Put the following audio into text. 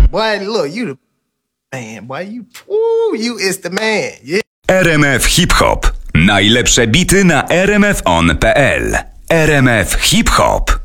Boy, look, you the man, boy, you is the man, yeah. RMF Hip Hop. Najlepsze bity na rmfon.pl. RMF Hip Hop.